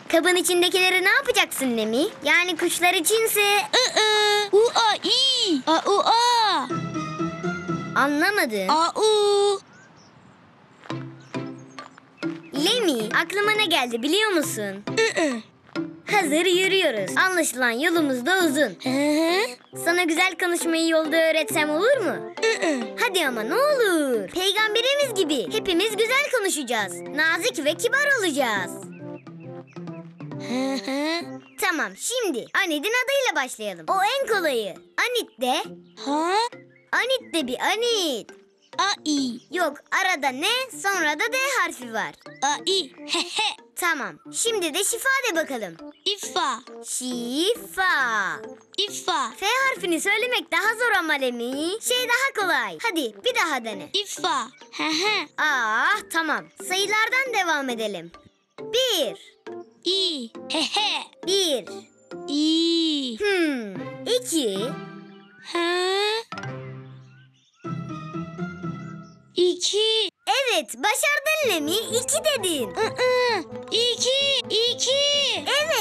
Kabın içindekileri ne yapacaksın Lemi? Yani kuşlar içinse... U-a, i. A-u-a. Anlamadım. A-u. Lemi, aklıma ne geldi biliyor musun? Hazır yürüyoruz. Anlaşılan yolumuz da uzun. Sana güzel konuşmayı yolda öğretsem olur mu? Hadi ama ne olur. Peygamberimiz gibi hepimiz güzel konuşacağız. Nazik ve kibar olacağız. Tamam, şimdi Anit'in adıyla başlayalım. O en kolayı. Anit de. Ha? Anit de bir Anit. A-i. Yok, arada ne, sonra da D harfi var. A-i. He-he. Tamam, şimdi de şifa de bakalım. İfa. Şifa. İfa. F harfini söylemek daha zor ama Lemi. Şey daha kolay. Hadi bir daha dene. İfa. He-he. Tamam. Sayılardan devam edelim. 1. İ. He-he. 1. İ. 2. Ha? 2. Evet, başardın Lemi. 2 dedin. 2. 2. Evet.